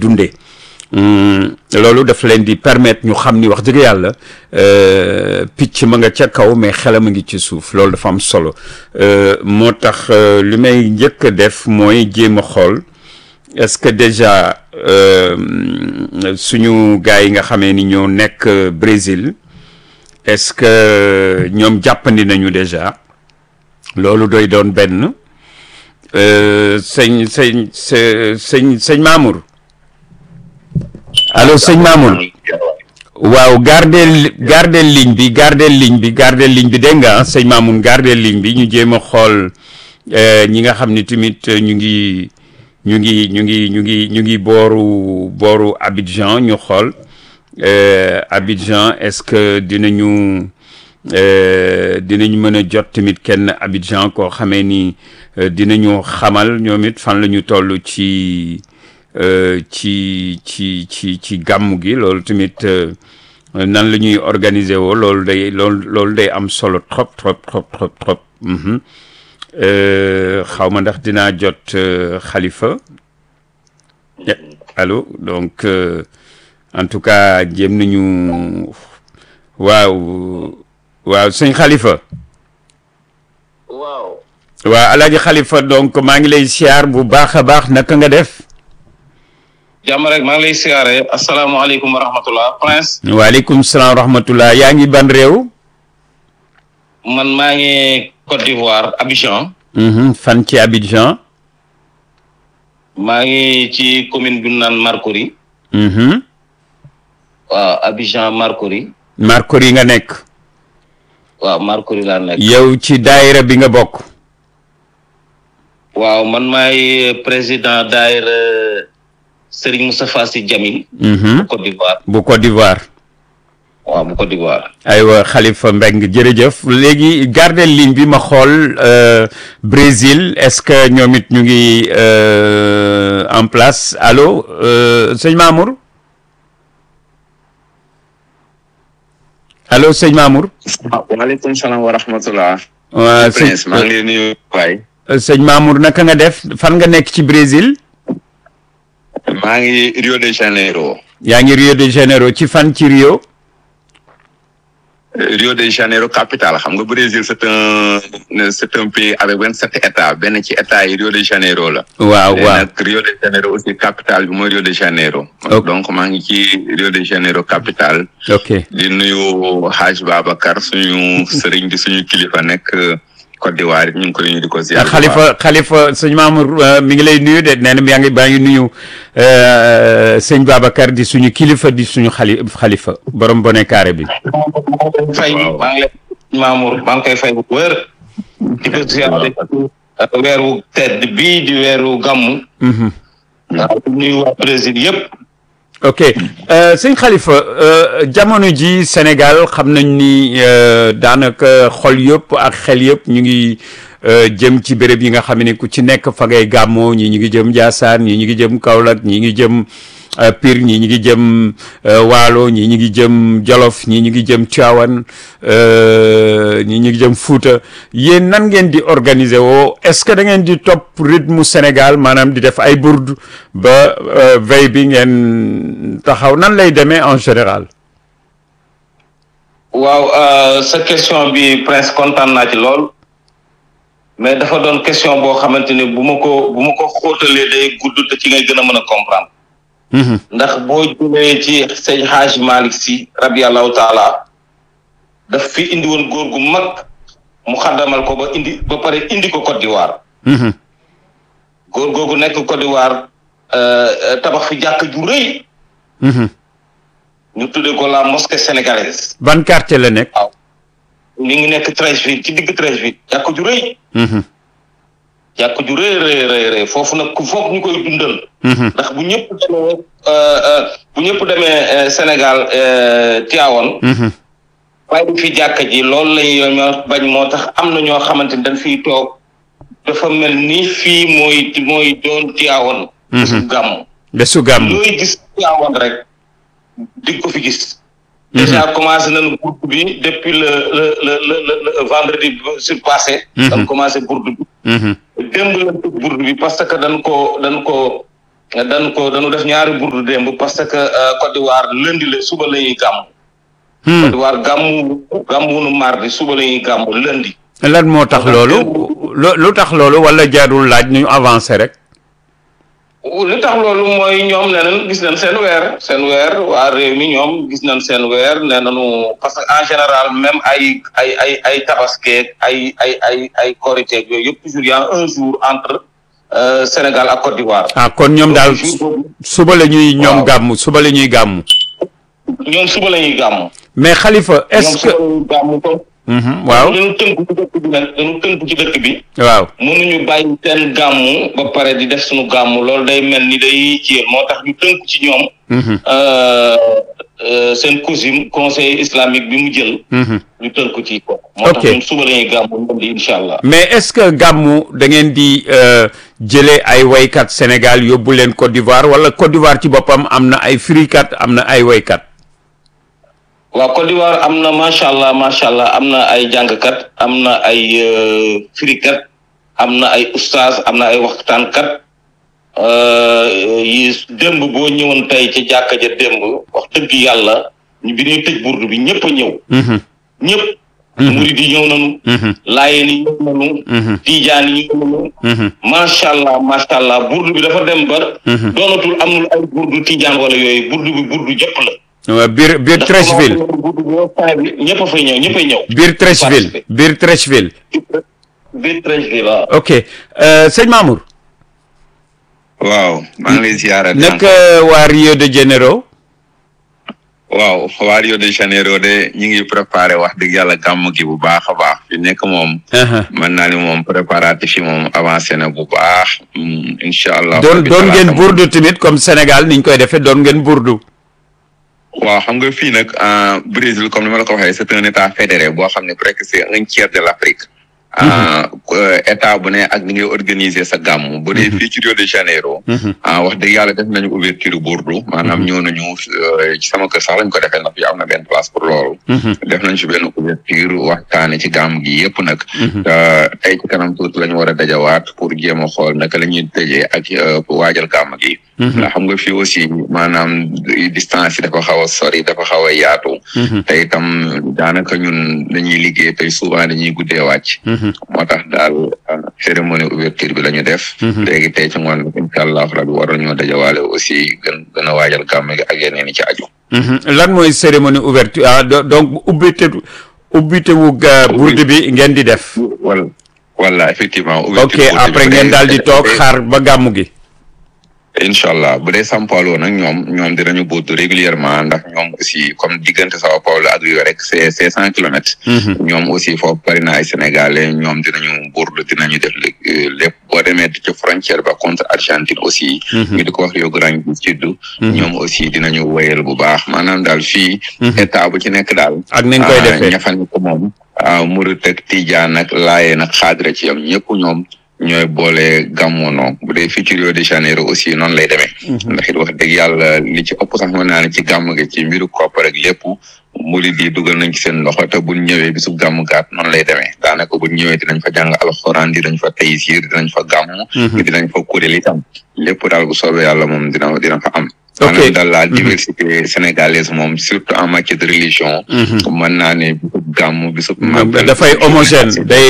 dundee loolu daf leen di permettre ñu xam ni wax dëgg yàlla picc ma nga ca kaw mais xelam a ngi ci suuf loolu dafa am solo moo tax li may njëkk a def mooy jéem a xool est-ce que déjà suñu gars yi nga xamee ni ñoo nekk Brésil est-ce que ñoom jàppandi nañu déjà loolu doy doon benn sëñ Mamour allo sëñ Mamour waaw gardeel ligne bi dégg nga sëñ Mamour gardeel ligne bi ñu jéem a xool ñi nga xam ni tamit ñu ngi booru Abidjan ñu xool Abidjan est-ce que dinañu mën a jot tamit kenn Abidjan koo xamee ni dinañu xamal ñoom it fan la ñu toll ci gàmmu gi loolu tamit nan la ñuy organiser woo loolu day am solo trop. xaw ma ndax dinaa jot Khalifa allo donc en tout cas jéem nañu waaw sëñ Khalifa. waaw Alaaji Khalifa donc maa ngi lay siyaar bu baax a baax naka nga def. jàmm rek maa ngi lay siyaare asalaamaaleykum wa rahmatullah Prince. waaleykum salaam wa rahmatullah yaa ngi ban réew. man maa ngi Côte d'Ivoire Abidjan. fan ci Abidjan. maa ngi ci commune bu ñu naan Marcory. waaw Abidjan Marcory. Marcory nga nekk. waaw Marcory laa nekk. yow ci daayira bi nga bokk. waaw man maay président daayira Serigne Moustapha Sy Djamil. bu Côte d'Ivoire. waaw bu Côte d'Ivoire. aywa Khalifa Mbengue jërëjëf léegi gardel ligne bi ma xool Brésil est-ce que ñoom it ñu ngi en place allo sëñ Mamour allo sëñ Mamour. waaleykum salaam wa rahmatullah. waaw Prince maa ngi lay nuyu waay. sëñ Mamour naka nga def fan nga nekk ci Brésil. maa ngi Rio de Janeiro. yaa ngi Rio de Janeiro ci fan ci Rio. Rio de Janeiro capitale xam nga Brésil c'est un pays avec 27 états benn ci état yi Rio de Janeiro la. waaw nag Rio de Janeiro aussi capitale bi mooy Rio de Janeiro. donc maa ngi ci Rio de Janeiro capitale. ok di nuyu Hadj Babacar suñu sëriñ di suñu kilifa nekk Côte d'Ivoire ñu ngi koy nuyu di ko ziar. Khalifa sëñ Mamour mi ngi lay nuyu de nee na baa ngi nuyu sëñ Babacar di suñu kilifa di suñu xalifa borom bone carré bi. fay maa ngi lay Mamour maa ngi koy fay bu wër. di ko ziar weeru tedd bii di weeru gàmmu. waaw nuyu waa Brésil yëpp. ok sëñ Khalifa jamono ji Sénégal xam nañ ni daanaka xol yëpp ak xel yëpp ñu ngi jëm ci béréb yi nga xam ne ku ci nekk fa ngay gàmmoo ñii ñu ngi jëm Ndiassane ñii ñu ngi jëm Kaolack ñii ngi jëm Pire ñii ñu ngi jëm Waalo ñii ñu ngi jëm Jolof ñii ñu ngi jëm Tivaouane ñii ñu ngi jëm Fouta yéen nan ngeen di organiser woo est-ce que da ngeen di topp rythme Sénégal maanaam di def ay bourde ba veille bi ngeen taxaw nan lay demee en général. waaw sa question bi Prince kontaan naa ci lool mais dafa doon question boo xamante ni bu ma ko xóotalee day gudd te ci ngay gën a mën a comprendre. ndax boo jëlee ci sëñ Hadj Malick Sy radiyallahu taala daf fi indi woon góor gu mag mu xaddamal ko ba pare indi ko Côte d'Ivoire. góor googu nekk Côte d'Ivoire tabax fi jàkk ju rëy. ñu tuddee ko la mosquée sénégalaise. ban quartier la nekk. waaw mi ngi nekk Treichville ci digg Treichville jàkk ju rëy. jàkk ju rëy foofu nag foog ñu koy dundal. ndax bu ñëpp demee Sénégal Tivaouane. waaye fi jàkk ji loolu lañu bañ moo tax am na ñoo xamante ni dañ fiy toog dafa mel ni fii mooy doon Tivaouane. bésu gàmm looy gis Tivaouane rek di ko fi gis. déjà commencé nañu bourde bi depuis le vendredi surpassé. dañ commencé bourde bi. démb lañ ko bourde bi parce que dañ ko dañu def ñaari burdu démb parce que Côte d'Ivoire lundi la suba la ñuy gàmm. Côte d'Ivoire gàmmu mardi suba la ñuy gàmm lundi. lan moo tax loolu lu tax loolu wala jaarul laaj ñu avancé rek. li tax loolu mooy ñoom nee nañ gis nañ seen weer waa réew mi ñoom gis nañ seen weer nee nañu parce que en général même ay tabaskeeg ay koriteeg yooyu yëpp toujours y a un jour entre Sénégal ak Côte d'Ivoire. kon ñoom daal suba la ñuy ñoom gàmm suba la ñuy gàmm. ñoom suba la ñuy gàmm. mais Khalifa est-ce que waaw dañu tënku ci dëkk bi. waaw mënuñu bàyyi seen gàmmu ba pare di def suñu gàmmu loolu day mel ni day ci moo tax ñu tënku ci ñoom. seen cousin conseil islamique bi mu jël. ñu tënku ci ko. moo tax ñun suba la ñuy gàmmu di incha allah. mais est-ce que gàmmu da ngeen di jëlee ay waykat Sénégal yóbbu leen Côte d'Ivoire wala Côte d'Ivoire ci boppam am na ay firikat am na ay waykat. waaw Côte d'Ivoire am na macha allah am na ay jàngkat am na ay firikat am na ay ustaas am na ay waxtaankat yi démb boo ñëwoon tey ci jàkka ja démb wax dëgg yàlla bi ñuy tëj burdu bi ñëpp a ñëw. ñëpp. murid yi ñëw nañu. laayeen yi ñëw nañu. tijaan yi ñëw nañu. macha allah burdu bi dafa dem ba. doonatul amul ay burdu tijaan wala yooyu burdu bi burdu jëpp la. biir Treichville ñëpp a fay ñëw ñëppay ñëw. biir Treichville waaw. ok sëñ Mamour. waaw maa ngi lay ziyaara. naka waa Rio de Janeiro. waaw waa Rio de Janeiro de ñu ngi préparé wax dëgg yàlla gàmm gi bu baax a baax fi nekk moom. mën naa ni moom préparatif yi moom avancé na bu baax. incha allah. doon ngeen burdu tamit comme Sénégal niñ koy defee doon ngeen burdu. waaw xam nga fii nag Brésil comme ni ma la ko waxee c'est un état fédéré boo xam ne presque c'est un tiers de l'Afrique. état bu ne ak ni ngay organiser sa gàmm. bu dee fii ci Rio de Janeiro. wax dëgg yàlla def nañu ouverture burdu maanaam ñëw nañu ci sama kër sax lañ ko defee ndax fii am na benn place pour loolu. def nañ ci benn ouverture waxtaane ci gàmm gi yëpp nag. tey ci kanam tuuti la ñu war a dajawaat pour jéem a xool naka la ñuy tëjee ak waajal gàmm gi. ndax xam nga fii aussi maanaam distance yi dafa xaw a sori dafa xaw a yaatu. te itam daanaka ñun dañuy liggéey tey souvent dañuy guddee wàcc. moo tax daal cérémonie ouverture bi la ñu def. léegi tey ci ngoon incha allah rabi war nañoo dajawaale aussi gën a waajal gàmm gi ak yeneen i ci aju. lan mooy cérémonie ouverture donc ubbite wu burdu bi ngeen di def. voilà effectivement. ok après ngeen daal di toog xaar ba gàmm gi. incha allah bu dee São Paulo nag ñoom dinañu burdu régulièrement ndax ñoom aussi comme diggante São Paulo ak Rio rek c'est 100 kilomètres. ñoom aussi foofu bari na ay sénégalais ñoom dinañu burdu dinañu def lépp boo demee ci frontière ba contre Argentine aussi. ñu di ko wax Rio Grande do Sul. ñoom aussi dinañu wéyal bu baax maanaam daal fii. état bu ci nekk daal. ak nañ koy defee ñafan ko moom. murit ak tijaan ak laayeen ak xaadira ci yam ñëpp ñoom. ñooy boole gàmmoonoo bu dee fii ci Rio de Janeiro aussi noonu lay demee. ndax it wax dëgg yàlla li ci ëpp sax mën naa ne ci gàmm gi ci mbiru koppar ak lépp murid yi dugal nañ ci seen loxo te buñ ñëwee bisu gàmm gaat noonu lay demee daanaka buñ ñëwee dinañ fa jàng alxuraan dinañ fa taysir dinañ fa gàmm. dinañ fa kuréel itam lépp daal bu soobee yàlla moom dina fa am. maanaam daal la diversité sénégalaise moom surtout en matière de religion. mën naa ne bisub gàmm bisub. dafay homogène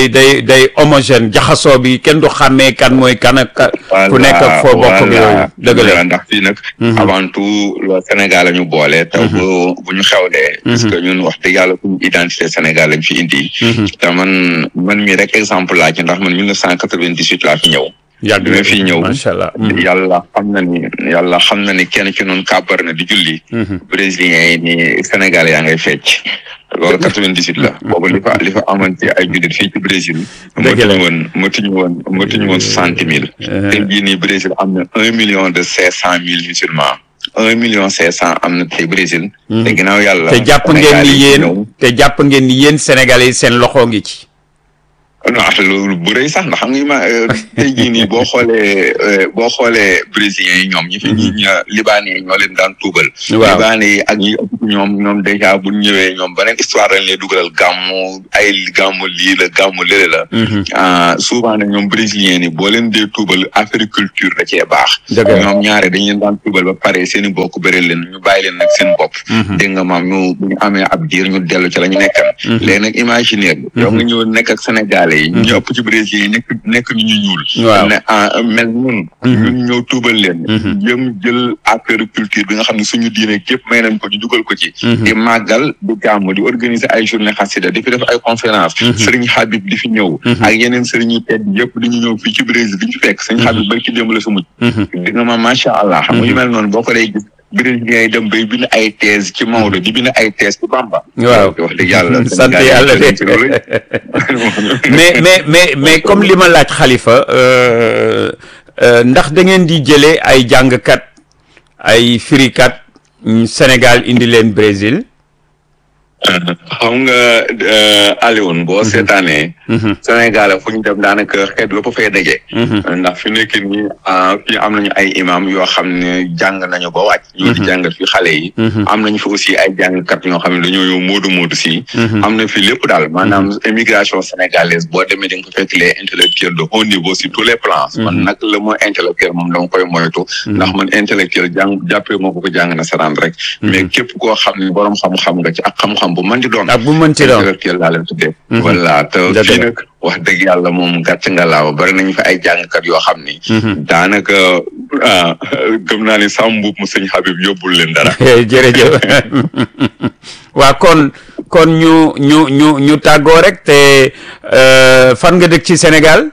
day homogène jaxasoo bi kenn du xàmmee kan mooy kan ak ku nekk ak foo bokk ak yooyu. dëgg la ndax fii nag. avant tout le Sénégal la ñu boole. te bu ñu xewlee. parce que ñun wax dëgg yàlla suñu identité Sénégal lañ fi indi. te man mi rek exemple laa ci ndax man 1998 laa fi ñëw. yàgg na fi ñëw macha allah. yàlla xam na ni kenn ci noonu kàbbar na di julli. brésilien yi ni Sénégal yaa ngay fecc. loolu 98 la. boobu li fa amante ay jullit fii ci Brésil. matuñu woon 60 000. tey jii nii Brésil am na 1,5 million musulmans. 1,5 million am na tey Brésil. te ginnaaw yàlla. te jàpp ngeen ni yéen Sénégalais yi seen loxo ngi ci. non loolu bu rëy sax ndax xam nga tey jii nii boo xoolee brésiliens yi ñoom ñi fi libanais yi ñoo leen daan tuubal. waaw libanais yi ak ñi ëpp ñoom déjà bu ñëwee ñoom beneen histoire lañ lay dugalal gàmmu lii la gàmmu lële la. souvent nag ñoom brésiliens ni boo leen dee tuubal affaire culture da cee baax. ñoom ñaare dañ leen daan tuubal ba pare seen i bokk bëri leen ñu bàyyi leen nag seen bopp. dégg nga maam ñu amee ab diir ñu dellu ci la ñu nekkan. léegi nag imaginer yow nga ñëw nekk ak sénégalais yi. ñu ëpp ci brésil yi nekk ni ñu ñuul. waaw ne mel ñun ñëw tuubal leen. jël affaire culture bi nga xam ne suñu diine képp may nañ ko ñu dugal ko ci. di màggal di gàmm di organiser ay journée xasida di fi def ay conférence. Sëriñ Habib di fi ñëw. ak yeneen sëriñ yu tedd yëpp di ñu ñëw fii ci Brésil di ñu fekk Sëriñ Habib ba ci démb la su mujj. di nga ma macha allah xam nga yu mel noonu boo ko lay gis brésilien yi dem bay bind ay thèse ci Maodo di bind ay thèse ci Bamba. waaw wax dëgg yàlla sant yàlla de mais comme li ma laaj Khalifa ndax da ngeen di jëlee ay jàngkat ay firikat Sénégal indi leen Brésil. xam nga Alioune boo seetaanee. Sénégal fu ñu dem daanaka xeet wépp fay daje. ndax fi nekk nii fii am nañu ay imam yoo xam ne jàng nañu ba wàcc. ñoo di jàngal fi xale yi. am nañu fi aussi ay jàngkat ñoo xam ne dañoo ñëw moodu si. am na fi lépp daal maanaam immigration sénégalaise boo demee di nga ko fekk les intellectuels de haut niveau sur tous les plans. man nag le mot intellectuel moom dama koy moytu. ndax man intellectuel jàppee moo ko jàng nasaraan rek. mais képp koo xam ne borom xam-xam nga ci ak xam-xam bu mën di doon. ak bu mën ci doon intellectuel laa leen tuddee. voilà te fii nag wax dëgg yàlla moom gàtt nga laaw bari nañu fi ay jàngkat yoo xam ni. daanaka gëm naa ni Sam Mboup mu sëñ Habib yóbbul leen dara. jërëjëf waa kon ñu tàggoo rek te fan nga dëkk ci Sénégal.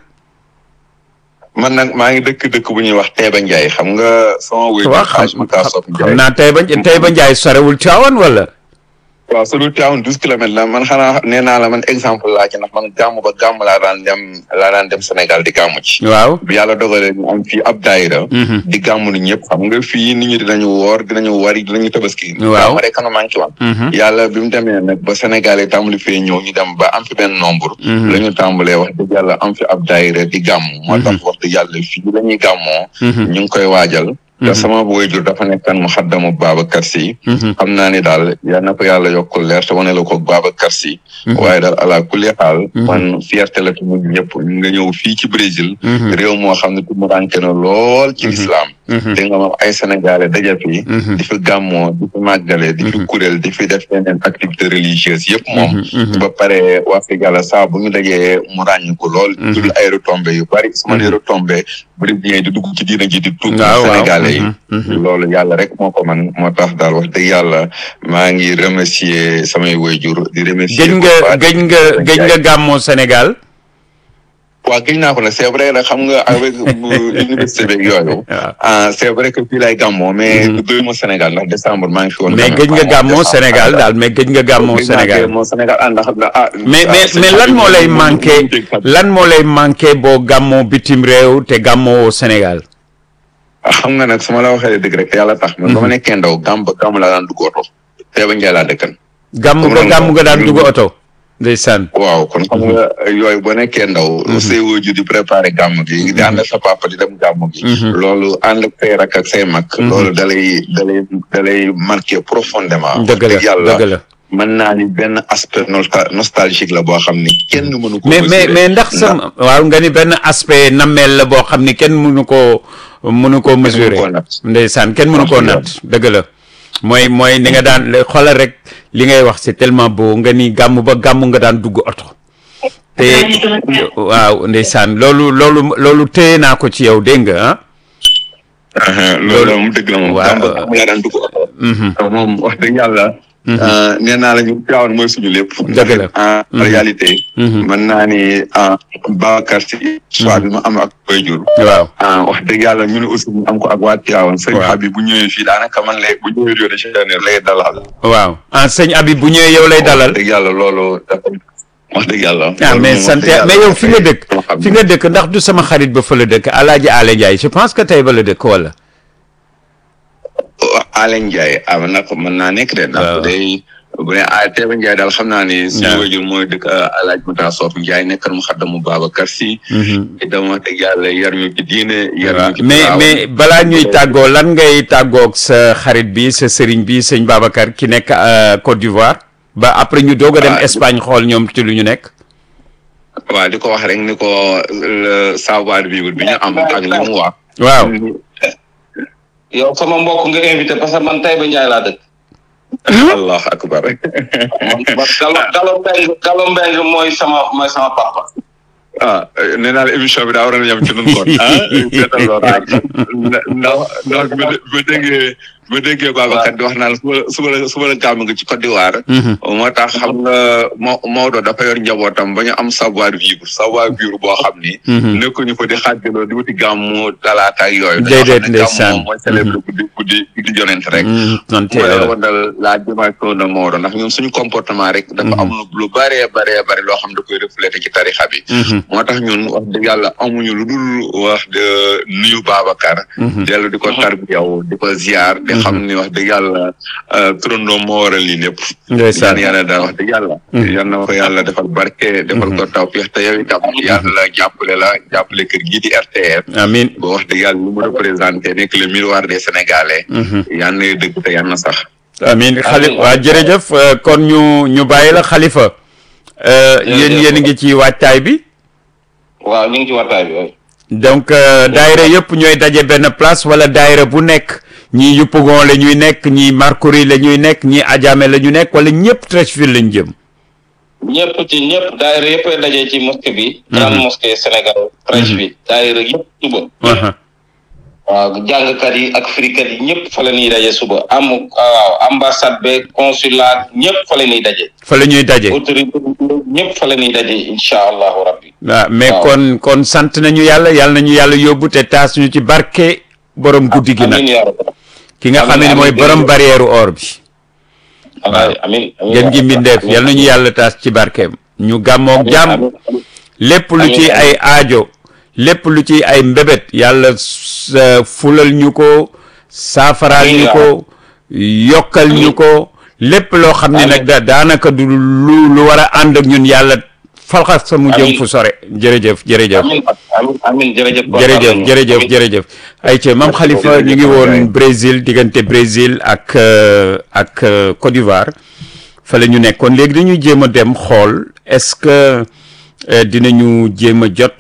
man nag maa ngi dëkk bu ñuy wax Taïba Ndiaye xam nga sama wéy. waaw xam naa Taïba Ndiaye sorewul Tivaouane wala. waaw su dul Tivaouane 12 kilomètres la man xanaa nee naa la man exemple laa ci ndax man gàmm laa daan dem Sénégal di gàmm ci. waaw bi yàlla dogalee ñu am fii ab daayira di gàmm ni ñëpp xam nga fii nit ñi dinañu woor dinañu wari dinañu tabaski. waaw rek kanu manqué woon. yàlla bi mu demee nag ba Sénégal yi tàmbali fee ñëw ñu dem ba am fi benn nombre. la ñu tàmbalee wax dëgg yàlla am fi ab daayira di gàmm. moo tax wax dëgg yàlla fii la ñuy gàmmoo. ñu ngi koy waajal. te sama waajur dafa nekkan mu xaddamu Babacar Sy. xam naa ni daal yal na ko yàlla yokkul leer te wane la ko Babacar Sy. waaye daal ala kulli xaal. man fierté la tamit ñëpp nga ñëw fii ci Brésil. réew moo xam ne mu rànke na lool ci islam. te nga moom ay sénégalais daje fi. di fi gàmmoo di fi màggale di fi kuréel di fi def yeneen activité religieuse yëpp moom. ba pare wax dëgg yàlla saa bu ñu dajee mu ràññi ko lool. dul ay retombées yu bari su ma nee retombées brésilien di dugg ci diina ji di tuub sénégalais yi. loolu yàlla rek moo ko man moo tax daal wax dëgg yàlla maa ngi remercier samay waajur di remercier. gëj nga gàmmoo Sénégal. waaw gëj naa ko nag c'est vrai nag xam nga avec université beeg yooyu. c'est vrai que fii lay gàmmoo mais doy ma Sénégal ndax décembre maa ngi fi woon. mais gëj nga gàmmoo Sénégal daal mais gëj nga gàmmoo Sénégal. mais lan moo lay manqué boo gàmmoo bitim réew te gàmmoo Sénégal. xam nga nag su ma la waxee dëgg rek yàlla tax. man ba ma nekkee ndaw gàmm laa daan dugg oto. Taïba Ndiaye laa dëkkan. gàmm nga daan dugg oto. ndeysaan. waaw kon xam nga yooyu boo nekkee ndaw. say waajur di préparé gàmm gi. di ànd ak sa papa di dem gàmm gi. loolu ànd ak say rak ak say mag. loolu dalay marqué profondément. dëgg la mën naa ni benn aspect nostalgique la boo xam ni kenn mënu ko. mais ndax waaw nga ni benn aspect nammeel la boo xam ni kenn mënu ko mesurer. ndeysaan kenn mënu koo natt dëgg la. mooy ni nga daan xoolal rek li ngay wax c'est tellement beau nga ni gàmm nga daan dugg oto. te waaw ndeysaan loolu téye naa ko ci yow dégg nga loolu moom dëgg la moom. gàmm nga daan dugg oto. moom wax dëgg yàlla. nee naa la ñu Tivaouane mooy suñu lépp. dëgg la en réalité. mën naa ni Babacar Sy. soit bi ma am ak waajur. waaw wax dëgg yàlla ñu ne aussi ñu am ko ak waa Tivaouane. sëñ Habib bu ñëwee fii daanaka man bu ñëwee Rio de Janeiro lay dalal. waaw sëñ Habib bu ñëwee yow lay dalal. wax dëgg yàlla loolu dafa wax dëgg yàlla. mais sant mais yow fi nga dëkk ndax du sama xarit ba fa la dëkk Alaaji Ale Ndiaye je pense que tey ba la dëkk wala. Alé Ndiaye nag mën naa nekk de. ndax day bu ne Taïba Ndiaye daal xam naa ni suñu wajur mooy dëkk Alaaji Mata Sof Ndiaye nekkal mu xaddamu Babacar Si itam wax dëgg yàlla yar ñu ci diine yar ñu ci mais balaa ñuy tàggoo lan ngay tàggoog sa xarit bi sa sëriñ bi sëñ Babacar ki nekk Côte d'Ivoire ba après ñu doog a dem Espagne xool ñoom ci lu ñu nekk waaw di ko wax rek ni ko savoir vivre bi ñu am ak li mu wax waaw yow sama mbokk nga invité parce que man Taïba Ndiaye laa dëkk allah akbar Gallo Mbengue mooy sama papa nee naa la émission bi daa war a yem ci nun kon seetal loolu rek ndax ma déggee Babacar di wax naan suba la gàmm nga ci Côte d'Ivoire moo tax xam nga Maodo dafa yor njabootam ba ñu am savoir vivre boo xam ni nekkuñu ko di xaajaloo di wuti gàmmu talaata ak yooyu déedéet ndeysaan moom mooy célèbre guddi yonent rek mooy la wandal la dimension de Maodo ndax ñun suñu comportement rek dafa am lu bëree loo xam da koy reflété ci tarixa bi moo tax ñun wax dëgg yàlla amuñu lu dul wax de nuyu Babacar dellu di ko tarbiyaw di ko ziar di xam ni wax dëgg yàlla turandoo moo waral lii lépp ñaan yàlla daal wax dëgg yàlla yal na ko yàlla defal barke defal ko tawfiix te yow itam yàlla jàppale kër gii di RTS amiin boo wax dëgg yàlla lu mu représenté nekk le miroir des Sénégalais yal na dëgg te yal na sax amiin Khalifa waaw jërëjëf kon ñu bàyyi la Khalifa yéen ngi ci waajtaay bi waaw ñu ngi ci waajtaay bi donc daayira yëpp ñooy daje benn place wala daayira bu nekk ñii Yopougon la ñuy nekk ñii Marcory la ñuy nekk ñii Adjamé la ñu nekk wala ñëpp Treichville lañ jëm. ñëpp daayira yëpp daje ci mosquée bi. grande mosquée Sénégal Treichville. daayira yëpp suba. waaw jàngkat yi ak firikat yi ñëpp fa la ñuy daje suba ambassade be consulat ñëpp fa la ñuy daje. fa la ñuy daje autorité ñëpp fa la ñuy daje incha allahu rabbi. waaw mais kon sant nañu yàlla nañu yàlla yóbbu te taas ñu ci barke borom guddi gi nag ki nga xam ne mooy borom barrière or bi. amiin ngeen gi mbindeef yal nañu yàlla taas ci barkeem. ñu gàmmoog jàmm lépp lu ci ay aajo. lépp lu ci ay mbébét yàlla fulal ñu ko saafaraal ñu ko yokkal ñu ko lépp loo xam ne nag daanaka du lu war a ànd ak ñun yàlla falxas sa mu jëm fu sore jërëjëf amiin jërëjëf ayca Mame Khalifa ñu ngi woon Brésil diggante Brésil ak Côte d'Ivoire fa la ñu nekkoon léegi dañuy jéem a dem xool est-ce que dinañu jéem a jot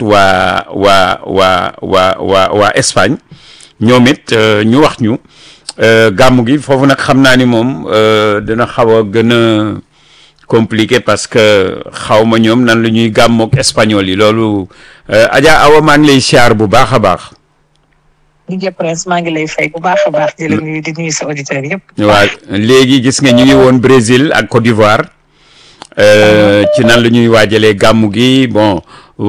waa Espagne ñoom it ñu wax ñu gàmmu gi foofu nag xam naa ni moom dina xaw a gën a compliqué parce que xaw ma ñoom nan la ñuy gàmmoog espagnol yi loolu Adja Awa maa ngi lay siyaar bu baax a baax. DJ Prince maa ngi lay fay bu baax a baax di la nuyu di nuyu sa auditeurs yëpp. waaw léegi gis nga ñu ngi woon Brésil ak Côte d'Ivoire. ci nan la ñuy waajalee gàmmu gi bon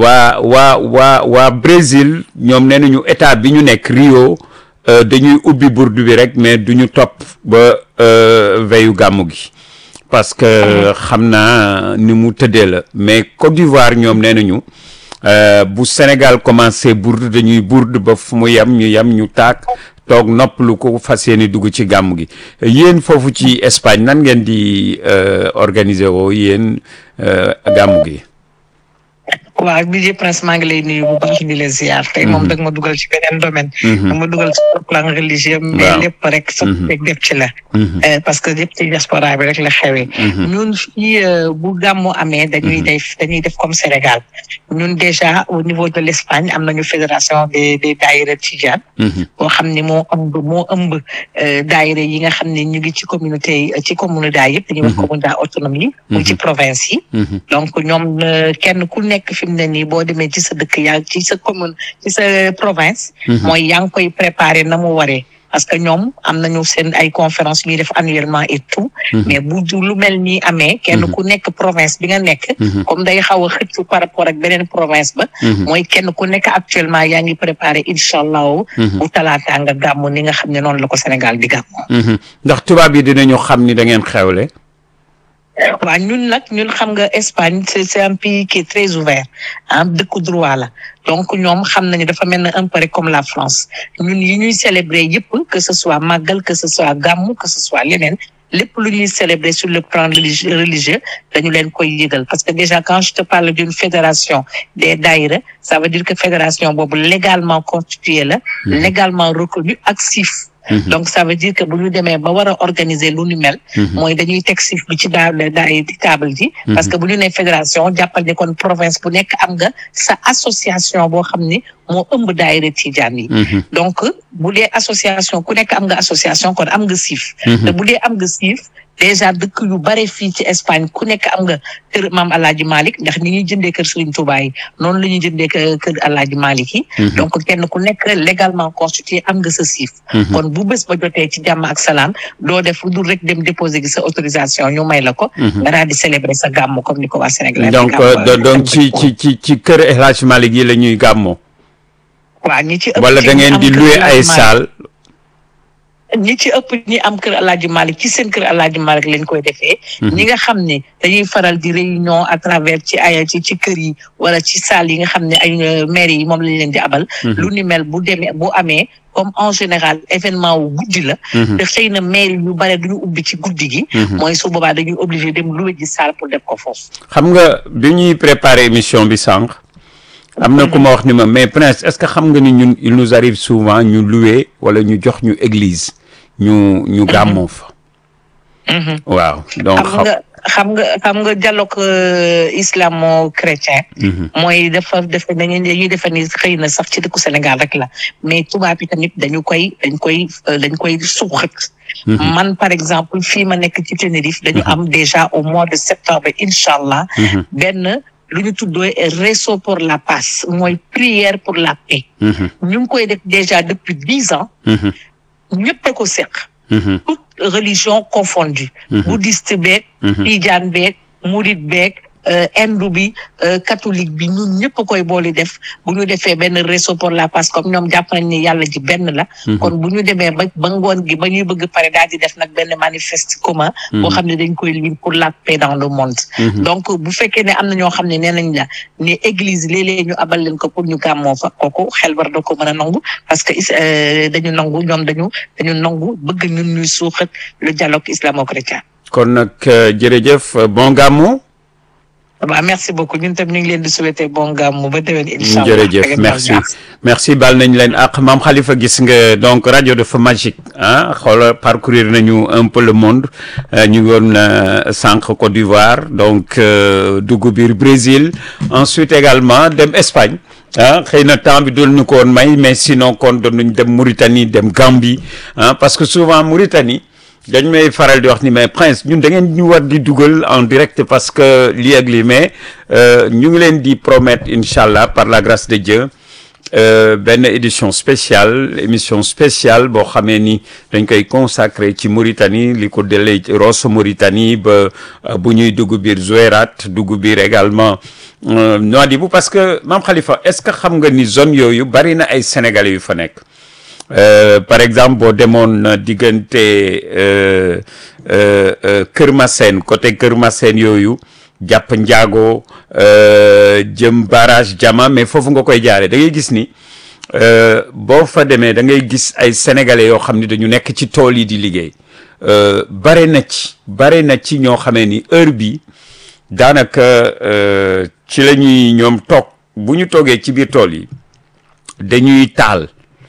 waa Brésil ñoom nee nañu état bi ñu nekk Rio dañuy ubbi burdu bi rek mais duñu topp ba veyu gàmmu gi parce que xam naa ni mu tëddee la mais Côte d'Ivoire ñoom nee nañu bu Sénégal commencé burdu dañuy burdu ba fu mu ñu taak toog noppalu ko fas yéene dugg ci gàmm gi yéen foofu ci Espagne nan ngeen di organiser woo yéen gàmm gi. waaw DJ Prince maa ngi lay nuyu bu baax di la ziar tey moom dag ma dugal ci beneen domaine da ma dugal ci plan religieux mais lépp rek sa def ci la parce que lépp ci diaspora bi rek la xewee ñun fii bu gàmmu amee dañuy def comme Sénégal ñun déjà au niveau de l'Espagne am nañu fédération des daayira Tidiane boo xam ne moo ëmb daayira yi nga xam ne ñu ngi ci communauté yëpp dañuy wax communauté autonome yi mu ci province yi donc ñoom kenn ku nekk fi mu ne nii boo demee ci sa dëkk yaa ci sa commune ci sa province mooy yaa ngi koy préparer na mu waree parce que ñoom am nañu seen ay conférence ñuy def annuellement et tout mais bu lu mel nii amee kenn ku nekk province bi nga nekk comme day xaw a xëcc par rapport ak beneen province ba mooy kenn ku nekk actuellement yaa ngi préparer incha allahu bu talaataa nga gàmmu ni nga xam ne noonu la ko Sénégal di gàmmu ndax tubaab yi dinañu xam ni da ngeen xewle waaw ñun xam nga Espagne c'est un pays qui est très ouvert dëkku droit la donc ñoom xam nañu dafa mel ne un peu comme la France ñun yi ñuy célébrer yëpp que ce soit màggal que ce soit gàmmu que ce soit leneen lépp lu ñuy célébrer sur le plan religieux dañu leen koy yëgal parce que déjà quand je te parle d'une fédération des daïra ça veut dire que fédération boobu légalement constituée la légalement reconnue ak siif donc ça veut dire que bu ñu demee ba war a organiser lu ni mel mooy dañuy teg siif bi ci daay table ji parce que bu ñu nee fédération jàppal ne kon province bu nekk am nga sa association boo xam ni moo ëmb daayira tijaan yi donc bu dee association ku nekk am nga association kon am nga siif te bu dee am nga siif déjà dëkk yu bare fii ci Espagne ku nekk am nga kër maam Alaaji Malick ndax ni ñuy jëndee kër Serigne Touba yi noonu la ñuy jëndee kër Alaaji Malick yi donc kenn ku nekk légalement constitué am nga sa siif kon bu bés ba jotee ci jàmm ak salaam doo def lu dul rek dem déposer gi sa autorisation ñu may la ko nga daal di célébrer sa gàmmu comme ni ko waa Sénégal donc ci kër El Hadji Malick yi la ñuy gàmmoo waaw ñi ci ëpp wala da ngeen di louer ay salle ñi ci ëpp ñi am kër Alaaji Malick ci seen kër Alaaji Malick lañ koy defee ñi nga xam ne dañuy faral di réunion à travers ci kër yi wala ci salle yi nga xam ne ay maire yi moom lañ leen di abal lu ni mel bu amee comme en général événement wu guddi la te xëy na maire yu bare duñu ubbi ci guddi gi mooy su boobaa dañuy obligé dem louer ji salle pour def ko foofu xam nga bi ñuy préparer émission bi sànq am na ku ma wax ni ma mais Prince est-ce que xam nga ni ñun il nous arrive souvent ñu louer wala ñu jox ñu église ñu gàmmoo fa waaw donc xam nga dialogue islamo-chrétien mooy dañuy defe ni xëy na sax ci dëkku Sénégal rek la mais tubaab yi tamit dañ koy suuxat man par exemple fii ma nekk ci Tenerife dañu am déjà au mois de septembre incha allah benn lu ñu tuddee réseau pour la paix mooy prière pour la paix ñu ngi koy def déjà depuis 10 ans ñëpp a ko seq toute religion confondue bouddhiste beeg tijaan beeg murit beeg hindu bi catholique bi ñun ñëpp a koy boole def bu ñu defee benn réseau pour la paix comme ñoom jàpp nañ ni yàlla ji benn la kon bu ñu demee ba ngoon gi ba ñuy bëgg pare daal di def nag benn manifeste commun boo xam ne dañ koy lire pour la paix dans le monde donc bu fekkee ne am na ñoo xam ne nee nañ la ne église léeg-léeg ñu abal leen ko pour ñu gàmmoo fa kooku xel war da ko mën a nangu parce que dañu nangu ñoom dañu nangu bëgg ñun ñuy suuxat le dialogue islamo-chrétien kon nag jërëjëf bon gàmmu waaw merci beaucoup ñun tam ñu ngi leen di souhaiter bon gàmmu ba déwén incha allah jërëjëf merci bal nañ leen ak Mame Khalifa gis nga donc rajo dafa magique xoolal parcourir nañu un peu le monde ñu ngi woon sànq Côte d'Ivoire donc dugg biir Brésil ensuite également dem Espagne xëy na temps bi doon ñu ko woon may mais sinon kon doon nañ dem Mauritanie dem Gambie parce que souvent Mauritanie dañ may faral di wax ni mais Prince ñun da ngeen ñu war di dugal en direct parce que lii ak lii mais ñu ngi leen di promettre incha allah par la grâce de Dieu benn émission spéciale boo xamee ni dañ koy consacré ci Mauritanie li ko delee Rosso Mauritanie ba bu ñuy dugg biir Zouérate dugg biir également Nouadhibou parce que Mame Khalifa est-ce que xam nga ni zone yooyu bari na ay sénégalais yu fa nekk. Par exemple boo demoon diggante Kër Massène côté Kër Massène yooyu jàpp Njaago jëm barrage Jama mais foofu nga koy jaaree da ngay gis ni boo fa demee da ngay gis ay sénégalais yoo xam ni dañu nekk ci tool yi di liggéey bare na ci ñoo xamee ni heure bi daanaka ci la ñuy ñoom toog bu ñu toogee ci biir tool yi dañuy taal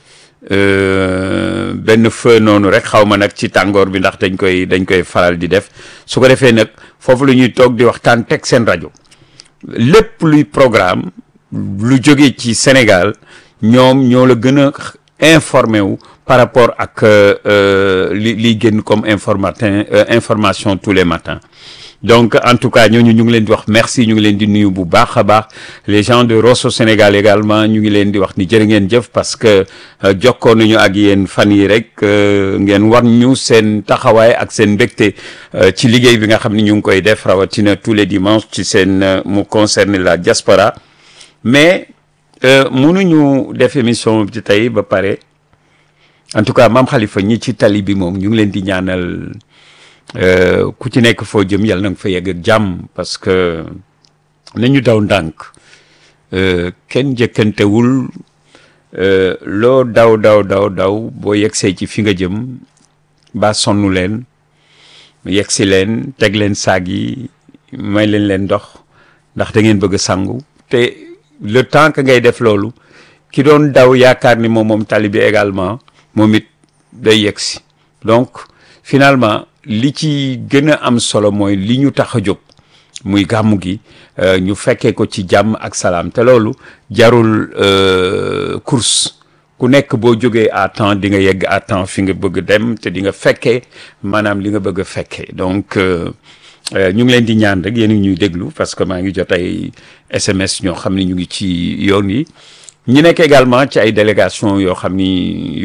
benn feu noonu rek xaw ma nag ci tàngoor bi ndax dañ koy faral di def su ko defee nag foofu la ñuy toog di waxtaan teg seen rajo lépp luy programme lu jóge ci Sénégal ñoom ñoo la gën a informé wu par rapport ak li génn comme information tous les matins donc en tout cas ñooñu ñu ngi leen di wax merci ñu ngi leen di nuyu bu baax a baax les gens de Rosso Sénégal également ñu ngi leen di wax ni jërë ngeen jëf parce que jokkoo nañu ak yéen fan yi rek ngeen war ñu seen taxawaay ak seen mbégte ci liggéey bi nga xam ne ñu ngi koy def rawatina tous les dimanches ci seen mu concerne la diaspora mais mënuñu def émission ci tey ba pare en tout cas Mame Khalifa ñi ci tali bi moom ñu ngi leen di ñaanal ku ci nekk foo jëm yàlla na nga fa yegg ak jàmm parce que nañu daw ndànk kenn jëkkantewul loo daw boo yegsee ci fi nga jëm ba sonnu leen yegg si leen teg leen saag yi may leen ndox ndax da ngeen bëgg a sangu te le temps que ngay def loolu ki doon daw yaakaar ni moom tali bi également moom it day yegg si donc finalement li ci gën a am solo mooy li ñu tax a jóg muy gàmmu gi ñu fekkee ko ci jàmm ak salaam te loolu jarul course ku nekk boo jógee à temps di nga yegg à temps fi nga bëgg dem te di nga fekkee maanaam li nga bëgg a fekkee donc ñu ngi leen di ñaan rek yéen a ñuy déglu parce que maa ngi jot ay SMS ñoo xam ne ñu ngi ci yoon yi ñu nekk également ci ay délégation yoo xam ni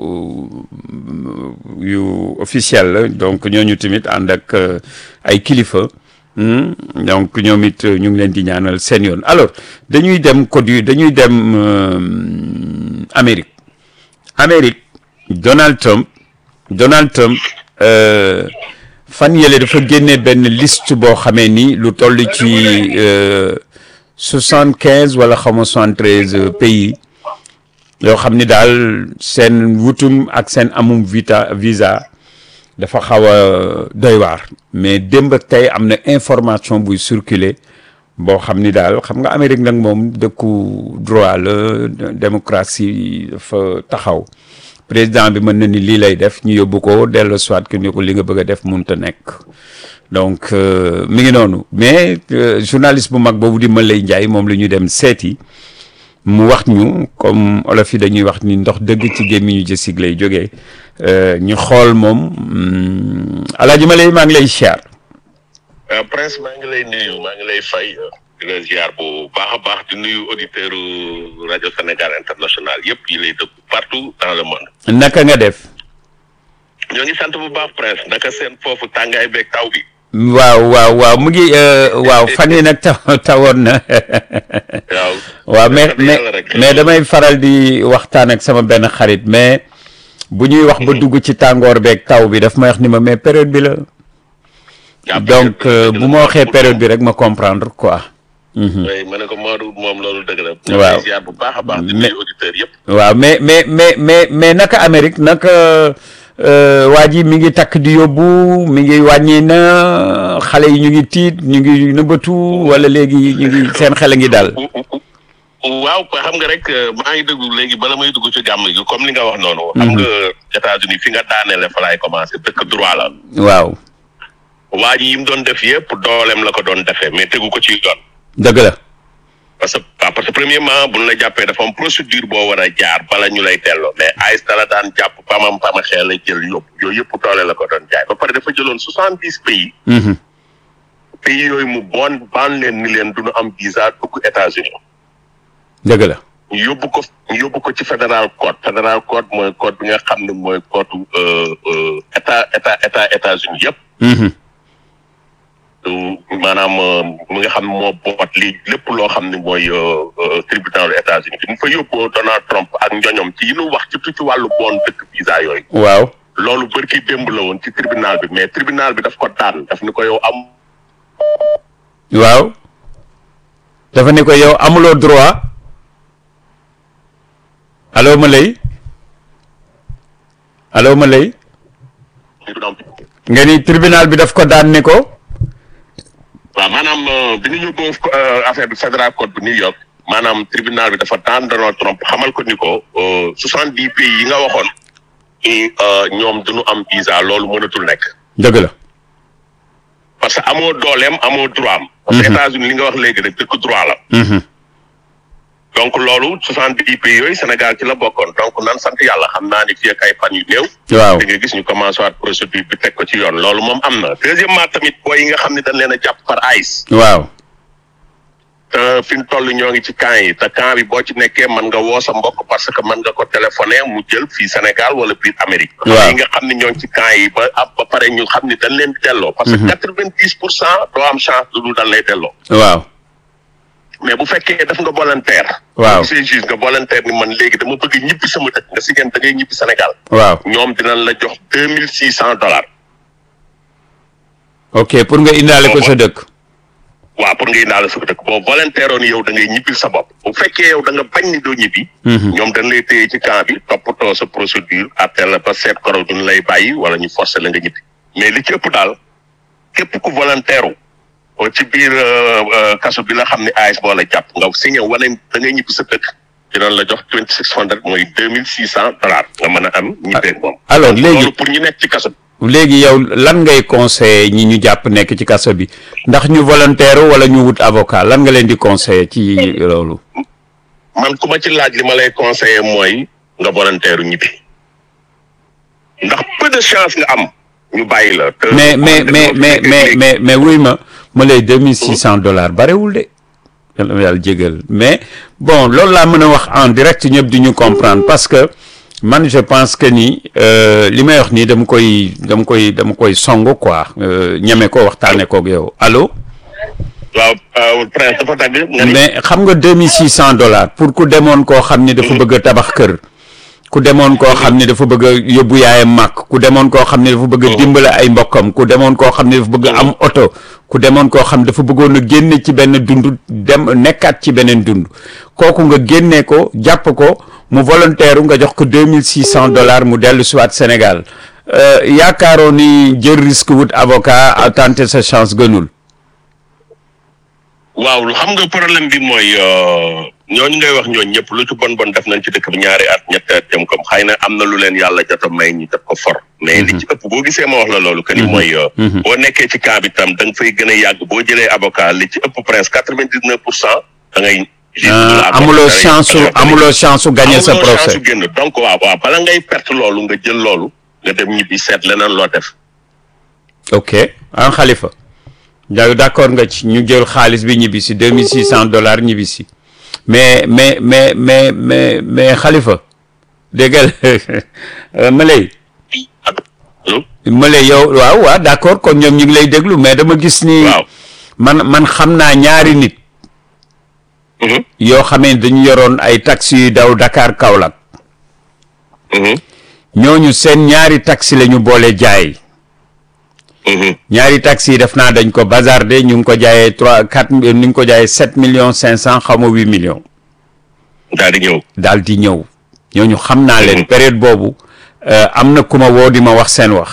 yu officiel la donc ñooñu tamit ànd ak ay kilifa donc ñoom it ñu ngi leen di ñaanal seen yoon alors dañuy dem dañuy dem Amérique Donald Trump fan yële dafa génne benn liste boo xamee ni lu toll ci 75 wala xaw ma 73 pays yoo xam ni daal seen wutum ak seen amum visa dafa xaw a doy waar mais démb ak tey am na information buy circuler boo xam ni daal xam nga Amérique nag moom dëkku droit la démocratie dafa taxaw président bi mën na ni lii lay def ñu yóbbu ko dellu soit que ni ko li nga bëgg a def mënut a nekk donc mi ngi noonu mais journaliste bu mag boobu di Malay Ndiaye moom la ñu dem seeti mu wax ñu comme olof yi dañuy wax ni ndox dëgg ci gémmiñu jësig lay jógee ñu xool moom Alaaji Malay maa ngi lay siyaar. Prince maa ngi lay nuyu maa ngi lay fay di la ziar bu baax a baax di nuyu auditeur rajo Sénégal international yëpp yi lay déglu partout dans le monde. naka nga def. ñoo ngi sant bu baax Prince naka seen foofu tàngaay beeg taw bi. waaw mu ngi waaw fan yi nag tawoon na. waaw mais damay faral di waxtaan ak sama benn xarit mais bu ñuy wax ba dugg ci tàngoor beeg taw bi daf may wax ni ma mais période bi la. donc bu ma waxee période bi rek ma comprendre quoi. oui ma ne ko Modou moom loolu dëgg la. waaw ziar bu baax a baax di nuyu auditeurs yëpp. waaw mais naka Amérique naka waa ji mi ngi takk di yóbbu mi ngi wàññi na xale yi ñu ngi tiit ñu ngi nëbbatu wala léegi ñu ngi seen xel a ngi daal. waaw xam nga rek maa ngi déglu léegi bala may dugg ci gàmm gi comme li nga wax noonu. xam nga États-Unis fi nga daaneele fa laay commencé dëkk droit la. waaw. waa ji yi mu doon def yëpp dooleem la ko doon defee mais tegu ko ci yoon. dëgg la. parce que premièrement buñ la jàppee dafa am procédure boo war a jaar bala ñu lay delloo mais AIS dala daan jàpp pama xel la jël yóbbu yooyu yëpp doole la ko doon jaay ba pare dafa jëloon 70 pays. pays yooyu mu ban leen ni leen duñu am visa dugg États-Unis. dëgg la. ñu yóbbu ko ci fédéral code mooy code bi nga xam ne mooy code États-Unis yëpp. maanaam mi nga xam ne moo boot lii lépp loo xam ne mooy tribunal États-Unis bi mu fa yóbboo Donald Trump ak njoñom ci yi ñu wax ci wàllu bon dëkk visa yooyu. waaw loolu bërki démb la woon ci tribunal bi mais tribunal bi daf ko daan daf ni ko yow am. waaw dafa ni ko yow amuloo droit allo Malay nga ni tribunal bi daf ko daan ne ko. waaw maanaam bi ñu yóbboo affaire bi fédéral code bu New York maanaam tribunal bi dafa daan Donald Trump xamal ko ni ko 70 pays yi nga waxoon ni ñoom duñu am visa loolu mënatul nekk. dëgg la. parce que amoo dooleem amoo droit am. parce que États-Unis li nga wax léegi rek dëkk droit la. donc loolu 70 pays yooyu Sénégal ci la bokkoon donc nan sant yàlla xam naa ni fii ak ay fan yu néew. waaw da nga gis ñu commencé waat procédure bi teg ko ci yoon loolu moom am na. deuxièmement tamit booy yi nga xam ne dañ leen a jàpp par AIS. waaw. te fi mu toll ñoo ngi ci camp yi te camp bi boo ci nekkee mën nga woo sa mbokk parce que mën nga ko téléphoné mu jël fii Sénégal wala biir Amérique. waaw yi nga xam ne ñoo ngi ci camp yi ba pare ñu xam ne dañ leen di delloo. parce que 90% doo am chance lu dul dañ lay delloo. waaw. mais bu fekkee def nga volontaire. waaw c'est juste nga volontaire ni man léegi dama bëgg ñibbi sama dëkk nga si ngeen da ngay ñibbi Sénégal. waaw ñoom dinañ la jox $2,600. ok pour nga indaale ko sa dëkk. waaw pour nga indaale sa dëkk boo volontaire ni yow da ngay ñibbi sa bopp. bu fekkee yow da nga bañ ni doo ñibbi. ñoom dañ lay téye ci camp bi toppatoo sa procédure appel la ba seet koro duñ lay bàyyi wala ñu forcer la nga ñibbi mais li ci ëpp daal képp ku volontaire ci biir kaso bi la xam ne AS boo la jàpp nga signé wane da ngay ñibbi sa dëkk dinañ la jox $2600 mooy $2600 nga mën a am ñibbeeg moom. alors léegi loolu pour ñu nekk ci kaso bi. léegi yow lan ngay conseiller ñi ñu jàpp nekk ci kaso bi ndax ñu volontaire wala ñu wut avocat lan nga leen di conseiller ci loolu. man ku ma ci laaj li ma lay conseiller mooy nga volontaire ñibbi ndax peu de chance nga am ñu bàyyi la. mais wuy ma lay $2600 barewul de yàlla jégal mais bon loolu laa mën a wax en direct ñëpp di ñu comprendre parce que man je pense que ni li may wax nii dama koy song quoi ñeme ko waxtaane koog yow allo. waaw Prince dafa dagg. mais xam nga $2600 pour ku demoon koo xam ni dafa bëgg a tabax kër. ku demoon koo xam ne dafa bëgg a yóbbu yaayam màkk ku demoon koo xam ne dafa bëgg a dimbale ay mbokkam ku demoon koo xam ne dafa bëgg a am oto ku demoon koo xam dafa bëggoon a génne ci benn dund dem nekkaat ci beneen dund kooku nga génne ko jàpp ko mu volontaire nga jox ko $2600 mu dellu siwaat Sénégal yaakaaroo ni jël risque wut avocat à tenter sa chance gënul. waaw xam nga problème bi mooy ñooñu ngay wax ñooñu ñëpp lu ci bon def nañ ci dëkk bi ñaari at ñetti at jëm comme xëy na am na lu leen yàlla jot a may ñu def ko for. mais li ci ëpp boo gisee ma wax la loolu que ni mooy. boo nekkee ci cas bi tam da nga fay gën a yàgg boo jëlee avocat li ci ëpp presque 99% da ngay. amuloo chance su gagner sa procès. amuloo chance su génn donc waaw bala ngay perte loolu nga jël loolu nga dem ñibbi seet leneen loo def. ok Khalifa. jaay d'accord nga ci ñu jël xaalis bi ñibbi si $2600 ñibbi si mais Khalifa déggal Malay yow waaw d'accord kon ñoom ñu ngi lay déglu mais dama gis ni man xam naa ñaari nit yoo xamee dañu yoroon ay taxi yu daw Dakar Kaolack ñooñu seen ñaari taxi la ñu boole jaay ñaari taxi yi def naa dañ ko bazardé ñu ngi ko jaayee 4 ñu ngi ko jaayee 7,500,000 xaw ma 8 millions. daal di ñëw ñooñu xam naa leen période boobu am na ku ma woo di ma wax seen wax.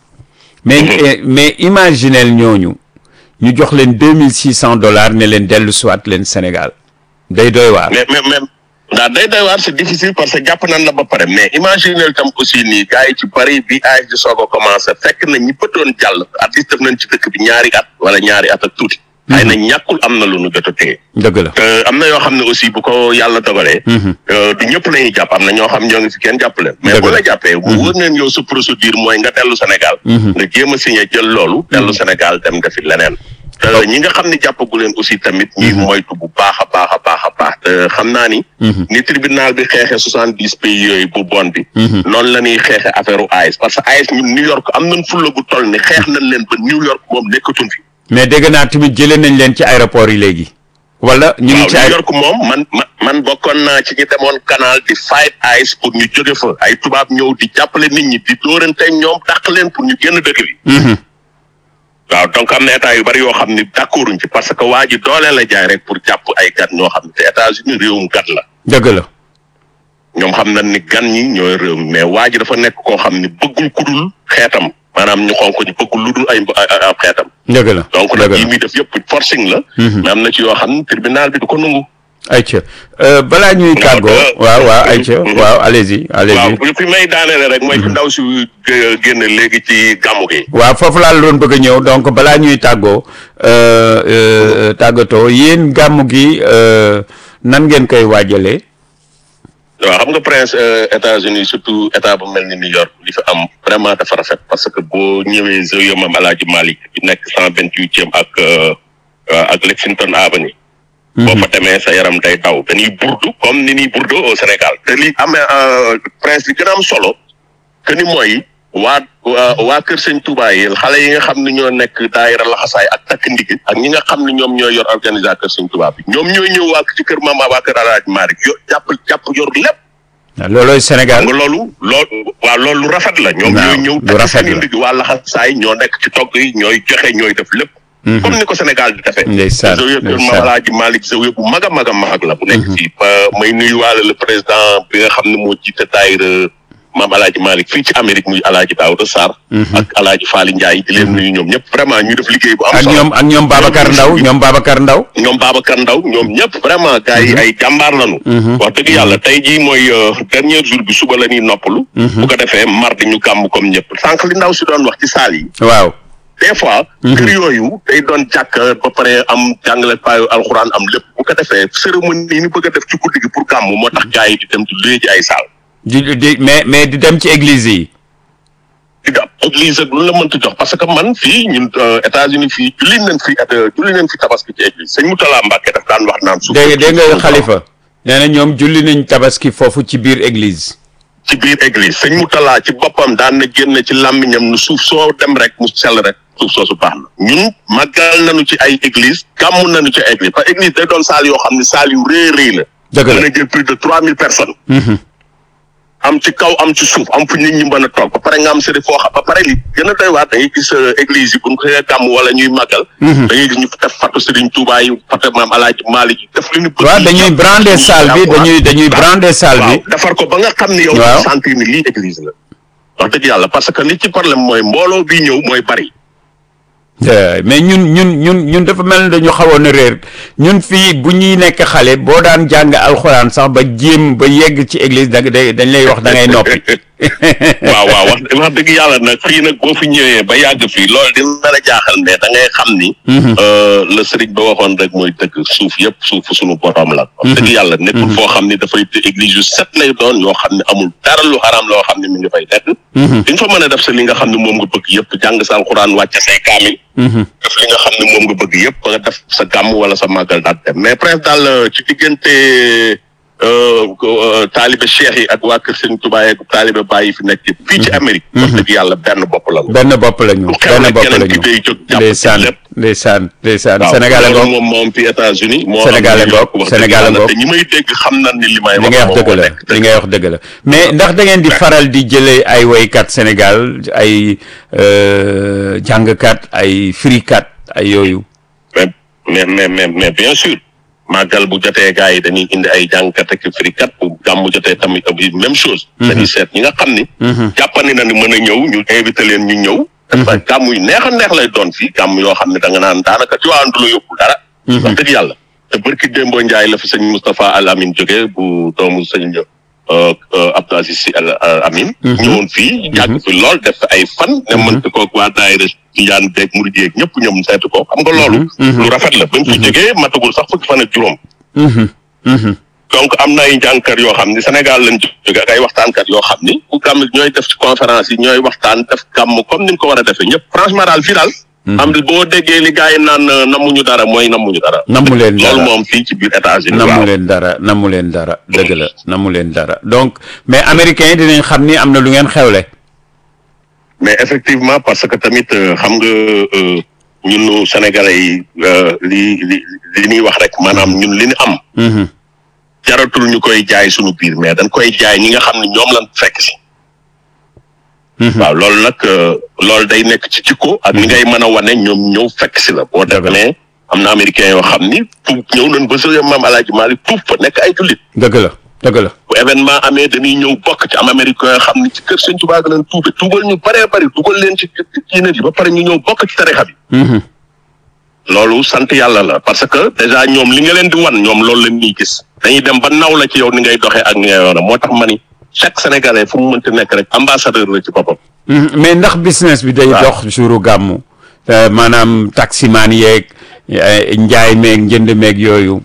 mais imaginez ñooñu ñu jox leen $2600 ne leen dellu siwaat leen Sénégal day doy waar. ndax day doy waar c'est difficile parce que jàpp nañ la ba pare mais imaginer tam aussi nii gars yi ci bari bi AS di soog a commencé fekk na ñi bëtoon jàll at least def nañ ci dëkk bi ñaari at wala ñaari at ak tuuti. xëy na ñàkkul am na lu nu jot a téye. dëgg la te am na yoo xam ne aussi bu ko yàlla dogalee. du ñëpp la ñuy jàpp am na ñoo xam ñoo ngi fi kenn jàppale. mais bu la jàppee bu wóor neen yow sa procédure mooy nga dellu Sénégal. nga jéem a signé jël loolu. dellu Sénégal dem defi leneen. te ñi nga xam ne jàppagu leen aussi tamit ñuy moytu bu baax a baax te xam naa ni ni tribunal bi xeexe 70 pays yooyu bu bon bi noonu la ñuy xeexe affaire u AS parce que AS ñun New York am nañ fulla gu toll ni xeex nañ leen ba New York moom nekkatuñ fi mais dégg naa tamit jëlee nañ leen ci aéroport yi léegi wala ñu ngi ci New York moom man bokkoon naa ci ñi demoon canal di fight AS pour ñu jóge fa ay tubaab ñëw di jàppale nit ñi di dóorante ñoom dàq leen pour ñu génn dëkk bi waaw donc am na état yu bari yoo xam ni d'accorduñ ci parce que waa ji doole la jaay rek pour jàpp ay gan ñoo xam ne te États-Unis réewum gan la. dëgg la. ñoom xam nañ ni gan ñi ñooy réew mi mais waa ji dafa nekk koo xam ni bëggul kudul xeetam maanaam ñu xonk ñu bëggul lu dul ay xeetam. dëgg la donc nag yi muy def yëpp forcing la. mais am na ci yoo xam ne tribunal bi du ko nangu. ayca balaa ñuy tàggoo waaw ayca waaw allez-y waaw fi may daanele rek mooy fi ndaw si génn léegi ci gàmmu gi waaw foofu laa la doon bëgg a ñëw donc balaa ñuy tàggoo tàggatoo yéen gàmmu gi nan ngeen koy waajalee waaw xam nga Prince États-Unis surtout état bu mel ni New York li fi am vraiment dafa rafet parce que boo ñëwee Zawiya Mame El Hadji Malick bi nekk 128e ak Lexington Avenue boo fa demee sa yaram day daw dañuy burdu comme ni ñuy burdu au Sénégal te li amee Prince li gën a am solo que ni mooy waa Kër Sëñ Touba yi xale yi nga xam ne ñoo nekk daayira laxasaay ak takk ndig ak ñi nga xam ne ñoom ñooy yor organisateur Kër Sëñ Touba bi ñoom ñooy ñëw waa ci kër Mama waa kër Alaaji Malick jàpp yor lépp. loolooy Sénégal nga loolu rafet la. ñoom ñooy ñëw takk seen ndig waa laxasaay ñoo nekk ci togg yi ñooy joxe ñooy def lépp. comme ni ko Sénégal di defee. ndeysaan Zawiya kër Mame El Hadji Malick Zawiya bu mag a mag la bu nekk fii may nuyuwaale le président bi nga xam ne moo jiite daayira maam Alaaji Malick fii ci Amérique muy Alaaji Daouda Sarr ak Alaaji Faly Ndiaye di leen nuyu ñoom ñëpp vraiment ñu def liggéey bu am solo ak ñoom Babacar Ndaw ñoom Babacar Ndaw ñoom ñëpp vraiment gars yi ay jàmbaar lañu wax dëgg yàlla tey jii mooy dernier jour bi suba la ñuy noppalu bu ko defee mardi ñu gàmm comme ñëpp sànq li ndaw si doon wax ci saal yi waaw des fois kër yooyu day doon jàkk ba pare am jàngale paayu alxuraan am lépp bu ko defee cérémonie yi ñu bëgg a def ci guddi gi pour gàmm moo tax gars yi di dem ci léegi ay saal mais di dem ci église yi di dem église ak lu la mënta jox parce que man fii ñun États-Unis fii julli nañ fi tabaski ci église sëñ Moutala Mbacke daf daan wax naan suuf dégg nga xalifa nee na ñoom julli nañ tabaski foofu ci biir église sëñ Moutala ci boppam daan na génne ci làmmiñam nu suuf soo dem rek mu sell rek suuf soosu baax na ñun màggal nañu ci ay église gàmm nañu ci église parce que église day doon saal yoo xam ne saal yu rëy la dëgg la mën a jël plus de 3000 personnes am ci kaw am ci suuf am fu nit ñi mën a toog ba pare nga am sëri foo xam ba pare li gën a doy waar da ngay gis église yi bu ñu xëyee gàmm wala ñuy màggal da ngay gis ñu def photo Serigne Touba yi photo maam Alaaji Malick yi def li ñu bëgg waaw dañuy brander salle bi dañuy brander salle bi defar ko ba nga xam ne yow sentir ni lii église la wax dëgg yàlla parce que li ci problème mooy mbooloo bi ñëw mooy bari mais ñun dafa mel ni dañu xawoon a réer ñun fii bu ñuy nekk xale boo daan jàng alxuraan sax ba jéem ba yegg ci église dañ lay wax da ngay noppi. waaw wax dëgg yàlla nag fii nag boo fi ñëwee ba yàgg fii loolu dina la jaaxal mais da ngay xam ni. le sëriñ ba waxoon rek mooy dëgg suuf yëpp suuf suñu borom la. wax dëgg yàlla nekkul foo xam ni dafay église yu set lay doon yoo xam ne amul dara lu xaraam loo xam ne mi ngi fay nekk. di nga fa mën a def sa li nga xam ne moom nga bëgg yëpp jàng sa alxuraan wàcce say kaamil. def li nga xam ne moom nga bëgg yëpp ba nga def sa gàmm wala sa màggal daal dem mais presque daal ci diggante taalibe cheikh yi ak waa kër Sëriñ Tuubaa ak taalibe Baay yi fi nekk fii ci Amérique. wax dëgg yàlla benn bopp la ñu. ndeysaan Sénégal ngoog moom fi États-Unis Sénégal ngoog te ñi may dégg xam na ni li may wax dëgg la mais ndax da ngeen di faral di jëlee ay woykat Sénégal ay jàngkat ay firikat ay yooyu mais bien sûr màggal bu jotee gars yi dañuy indi ay jàngkat ak firikat bu gàmmu jotee tamit même chose dañuy seet ñi nga xam ni jàppandi na ni mën a ñëw ñu invité leen ñu ñëw dafa gàmm yu neex a neex lay doon fii gàmm yoo xam ne da nga naan daanaka ci waa du la yóbbu dara wax dëgg yàlla te barki Dembo Ndiaye la fi sëñ Moustapha Al Amin jógee bu doomu sëñ Abdou Aziz Sy Al Amin ñëwoon fii yàgg fi lool def ay fan ne mënte koog waa daayira Tijaan beeg Murid yeeg ñëpp ñoom seetu ko xam nga loolu lu rafet la ba mu fi jógee matagul sax fukki fan ak juróom donc am na ay njàngkat yoo xam ni Sénégal lañ jóge ak ay waxtaankat yoo xam ni bu gàmm ñooy def ci conférence yi ñooy waxtaan def gàmm comme ni ñu ko war a defee ñëpp franchement daal fii daal am boo déggee li gars yi naan namuñu dara mooy namuñu dara namu leen dara loolu moom fii ci biir États-Unis namu leen dara dëgg la namu leen dara donc mais américains yi dinañ xam ni am na lu ngeen xewle mais effectivement parce que tamit xam nga ñun Sénégalais yi li ñuy wax rek maanaam ñun li ñu am jaratul ñu koy jaay suñu biir mais dañ koy jaay ñi nga xam ne ñoom lañ fekk si waaw loolu nag loolu day nekk ci jikko ak ni ngay mën a wane ñoom ñëw fekk si la boo demee am na américains yoo xam ni tuub ñëw nañ ba sa maam Alaaji Maalik tuub fa nekk ay jullit dëgg la bu événement amee dañuy ñëw bokk ci am américains yoo xam ni ci kër Sëñ Tuubaa leen tuubal ñu bëree bëri dugal leen ci diine ji ba pare ñu ñëw bokk ci tarixa bi loolu sant yàlla la parce que déjà ñoom li nga leen di wan ñoom loolu la ñuy gis dañuy dem ba naw la ci yow ni ngay doxee ak ni ngay yoona moo tax ma ni chaque Sénégalais fu mu mënti nekk rek ambassadeur la ci boppam mais ndax business bi day dox jouru gàmmu maanaam taximaan yeeg njaay meeg njënd meeg yooyu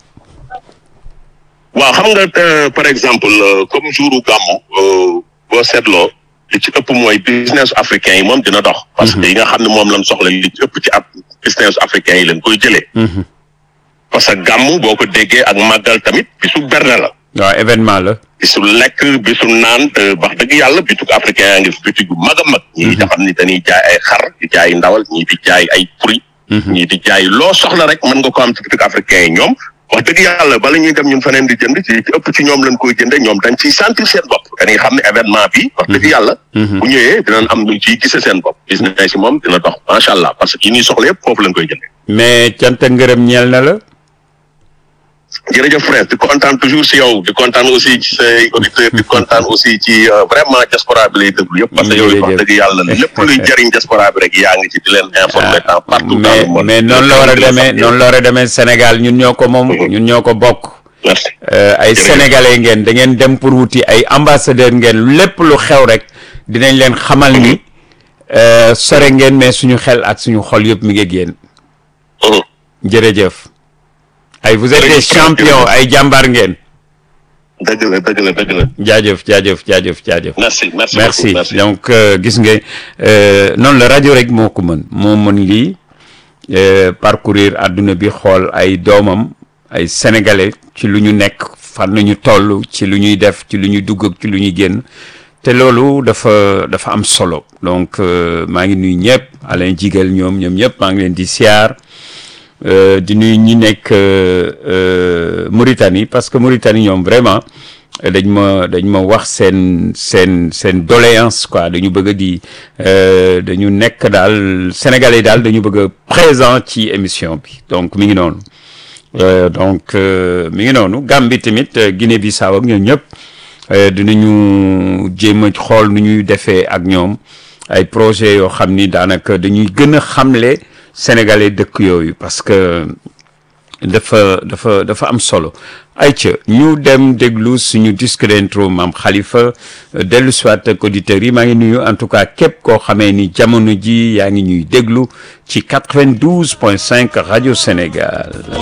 waaw xam nga par exemple comme jouru gàmmu boo seetloo li ci ëpp mooy business africain yi moom dina dox parce que yi nga xam ne moom lañ soxla li ci ëpp ci ab business africain yi leen koy jëlee parce que gàmmu boo ko déggee ak màggal tamit bisu berne la waaw événement la bisu lekk bisu naan wax dëgg yàlla bitig africain yaa ngi fi bitig yu mag a mag ñii nga xam ni dañuy jaay ay xar di jaay ndawal ñii di jaay ay fruits ñii di jaay loo soxla rek mën nga ko am ci bitig africain yi ñoom wax dëgg yàlla bala ñuy dem ñun feneen di jënd ci ëpp ci ñoom lañ koy jënde ñoom dañ ciy sentir seen bopp dañuy xam ne événement bi wax dëgg yàlla bu ñëwee dinañ am luñ ciy gise seen bopp business yi moom dina dox macha allah parce que yi ñuy soxla yëpp foofu lañ koy jënde mais cant ngërëm ñeel na la jërëjëf frère di kontaan toujours si yow di kontaan aussi ci say auditeurs di kontaan aussi ci vraiment diaspora bi lay déglu yëpp parce que yow wax dëgg yàlla lépp luy jëriñ diaspora bi rek yaa ngi ci di leen informer temps partout dans le monde. mais noonu la war a demee noonu la war a demee Sénégal ñun ñoo ko moom ñun ñoo ko bokk. merci ay sénégalais ngeen da ngeen dem pour wuti ay ambassadeur ngeen lépp lu xew rek dinañ leen xamal ni sore ngeen mais suñu xel ak suñu xol yëpp mi ngi génn. jërëjëf. ay vous êtes des champions ay jàmbaar ngeen. dëgg la dëgg la dëgg la. jaajëf. merci donc gis nga noonu la rajo rek moo ko mën lii parcourir àdduna bi xool ay doomam ay sénégalais ci lu ñu nekk fan la ñu toll ci lu ñuy def ci lu ñuy dugg ak ci lu ñuy génn te loolu dafa am solo donc maa ngi nuyu ñëpp Alain Jigal ñoom ñëpp maa ngi leen di siyaar. di nuyu ñi nekk Mauritanie parce que Mauritanie ñoom vraiment dañ ma wax seen doléance quoi dañu bëgg di dañu nekk daal sénégalais daal dañu bëgg a présent ci émission bi donc mi ngi noonu Gambie tamit Guinée-Bissau ak ñoom ñëpp dinañu jéem a xool nu ñuy defee ak ñoom ay projet yoo xam ni daanaka dañuy gën a xamle sénégalais dëkk yooyu parce que dafa am solo ayca ñu dem déglu suñu disque d'intro Mame Khalifa dellu soit ak auditeurs yi maa ngi nuyu en tout cas képp koo xamee ni jamono ji yaa ngi ñuy déglu ci 92.5 rajo Sénégal